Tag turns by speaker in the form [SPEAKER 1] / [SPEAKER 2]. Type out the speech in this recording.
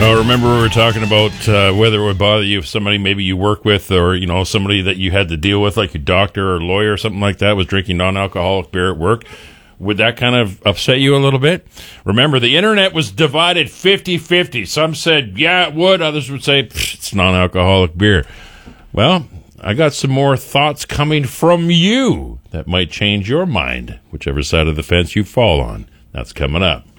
[SPEAKER 1] Remember we were talking about whether it would bother you if somebody maybe you work with or, somebody that you had to deal with, like your doctor or lawyer or something like that, was drinking non-alcoholic beer at work. Would that kind of upset you a little bit? Remember, the internet was divided 50-50. Some said, yeah, it would. Others would say, it's non-alcoholic beer. Well, I got some more thoughts coming from you that might change your mind, whichever side of the fence you fall on. That's coming up.